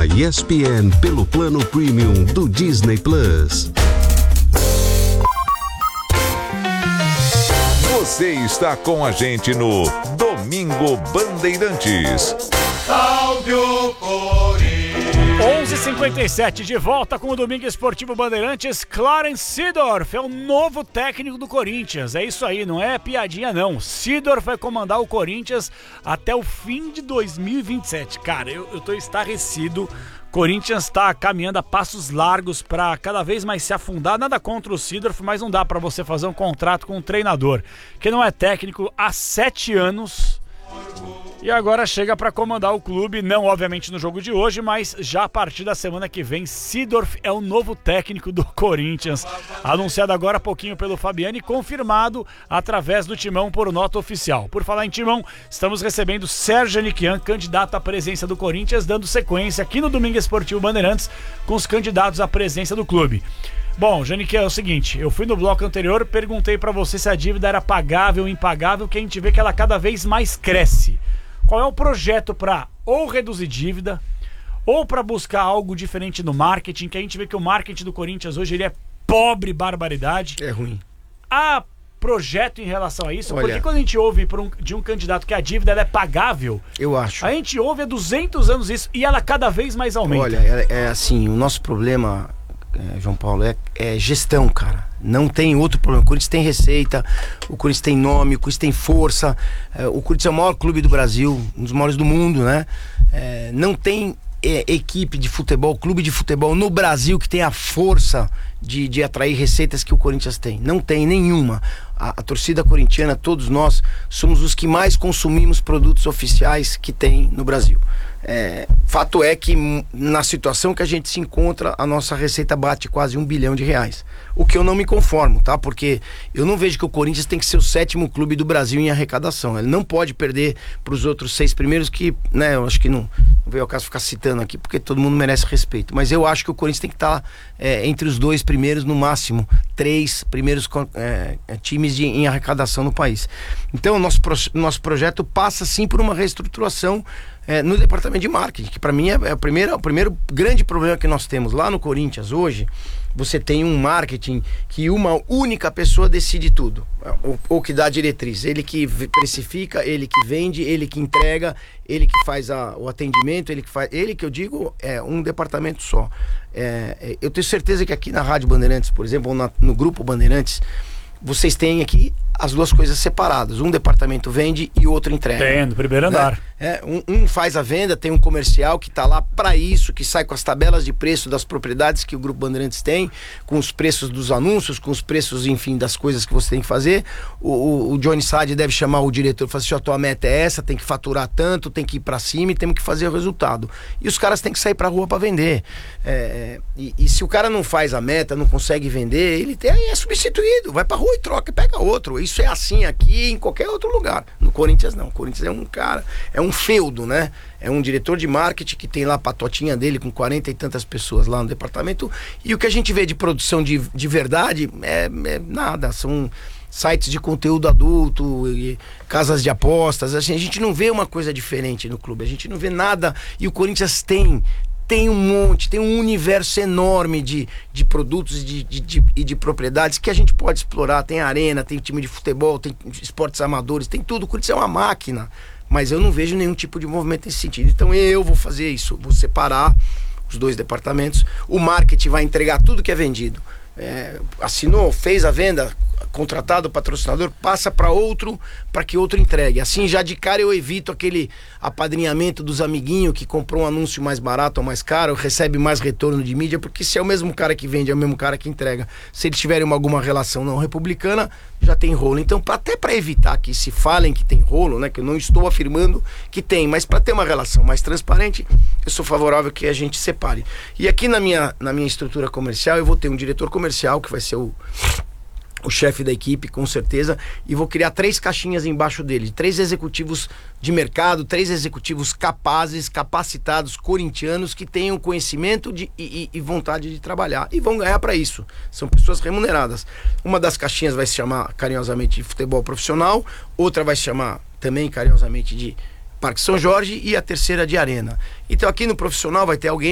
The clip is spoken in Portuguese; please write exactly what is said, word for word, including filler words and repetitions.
a E S P N pelo plano Premium do Disney Plus. Você está com a gente no Domingo Bandeirantes. Salve o Corinthians! onze e cinquenta e sete, de volta com o Domingo Esportivo Bandeirantes. Clarence Seedorf é o novo técnico do Corinthians. É isso aí, não é piadinha não. Seedorf vai comandar o Corinthians até o fim de dois mil e vinte e sete. Cara, eu, eu tô estarrecido. Corinthians está caminhando a passos largos para cada vez mais se afundar. Nada contra o Seedorf, mas não dá para você fazer um contrato com um treinador que não é técnico há sete anos e agora chega para comandar o clube, não obviamente no jogo de hoje, mas já a partir da semana que vem. Seedorf é o novo técnico do Corinthians, anunciado agora há pouquinho pelo Fabiano e confirmado através do Timão por nota oficial. Por falar em Timão, estamos recebendo Sérgio Aniquian, candidato à presença do Corinthians, dando sequência aqui no Domingo Esportivo Bandeirantes com os candidatos à presença do clube. Bom, Janique, é o seguinte, eu fui no bloco anterior, perguntei pra você se a dívida era pagável ou impagável, que a gente vê que ela cada vez mais cresce. Qual é o projeto pra ou reduzir dívida, ou pra buscar algo diferente no marketing, que a gente vê que o marketing do Corinthians hoje ele é pobre barbaridade. É ruim. Há projeto em relação a isso? Olha, porque quando a gente ouve por um, de um candidato que a dívida ela é pagável, eu acho. A gente ouve há duzentos anos isso e ela cada vez mais aumenta. Olha, é, é assim, o nosso problema... É, João Paulo, é, é gestão, cara. Não tem outro problema. O Corinthians tem receita, o Corinthians tem nome, o Corinthians tem força. É, o Corinthians é o maior clube do Brasil, um dos maiores do mundo, né? É, não tem é, equipe de futebol, clube de futebol no Brasil que tem a força de, de atrair receitas que o Corinthians tem. Não tem nenhuma. A, a torcida corintiana, todos nós, somos os que mais consumimos produtos oficiais que tem no Brasil. É, fato é que na situação que a gente se encontra, a nossa receita bate quase um bilhão de reais. O que eu não me conformo, tá? Porque eu não vejo que o Corinthians tem que ser o sétimo clube do Brasil em arrecadação. Ele não pode perder para os outros seis primeiros que, né, eu acho que não, não veio ao caso ficar citando aqui, porque todo mundo merece respeito. Mas eu acho que o Corinthians tem que estar é, entre os dois primeiros, no máximo, três primeiros é, times de, em arrecadação no país. Então o nosso, pro, nosso projeto passa sim por uma reestruturação É, no departamento de marketing, que para mim é, é o, primeiro, o primeiro grande problema que nós temos lá no Corinthians hoje. Você tem um marketing que uma única pessoa decide tudo, ou, ou que dá a diretriz, ele que precifica, ele que vende, ele que entrega, ele que faz a, o atendimento, ele que faz, ele que eu digo é um departamento só. É, eu tenho certeza que aqui na Rádio Bandeirantes, por exemplo, ou na, no Grupo Bandeirantes, vocês têm aqui as duas coisas separadas. Um departamento vende e o outro entrega. Tem, no primeiro andar. Né? É, um, um faz a venda, tem um comercial que está lá para isso, que sai com as tabelas de preço das propriedades que o Grupo Bandeirantes tem, com os preços dos anúncios, com os preços, enfim, das coisas que você tem que fazer. O, o, o Johnny Sade deve chamar o diretor e falar assim: a tua meta é essa, tem que faturar tanto, tem que ir para cima e temos que fazer o resultado. E os caras têm que sair para a rua para vender. É, e, e se o cara não faz a meta, não consegue vender, ele tem, é substituído, vai para a rua e troca e pega outro. Isso é assim aqui em qualquer outro lugar. No Corinthians não. O Corinthians é um cara, é um feudo, né? É um diretor de marketing que tem lá a patotinha dele com quarenta e tantas pessoas lá no departamento, e o que a gente vê de produção de, de verdade é, é nada, são sites de conteúdo adulto, e casas de apostas, assim, a gente não vê uma coisa diferente no clube, a gente não vê nada, e o Corinthians tem tem um monte, tem um universo enorme de, de produtos e de, de, de, e de propriedades que a gente pode explorar. Tem arena, tem time de futebol, tem esportes amadores, tem tudo. O Corinthians é uma máquina, mas eu não vejo nenhum tipo de movimento nesse sentido. Então eu vou fazer isso, vou separar os dois departamentos. O marketing vai entregar tudo que é vendido. É, assinou, fez a venda, contratado o patrocinador, passa para outro, para que outro entregue. Assim, já de cara eu evito aquele apadrinhamento dos amiguinhos que comprou um anúncio mais barato ou mais caro, recebe mais retorno de mídia, porque se é o mesmo cara que vende, é o mesmo cara que entrega. Se eles tiverem uma, alguma relação não republicana, já tem rolo. Então, pra, até para evitar que se falem que tem rolo, né, que eu não estou afirmando que tem, mas para ter uma relação mais transparente, eu sou favorável que a gente separe. E aqui na minha, na minha estrutura comercial, eu vou ter um diretor comercial, que vai ser o o chefe da equipe, com certeza, e vou criar três caixinhas embaixo dele, três executivos de mercado, três executivos capazes, capacitados, corintianos, que tenham conhecimento de, e, e vontade de trabalhar, e vão ganhar para isso. São pessoas remuneradas. Uma das caixinhas vai se chamar carinhosamente de futebol profissional, outra vai se chamar também carinhosamente de Parque São Jorge, e a terceira de arena. Então aqui no profissional vai ter alguém